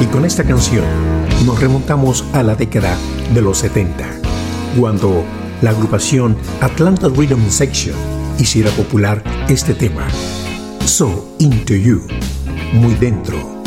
Y con esta canción nos remontamos a la década de los 70, cuando la agrupación Atlanta Rhythm Section hiciera popular este tema, So Into You, muy dentro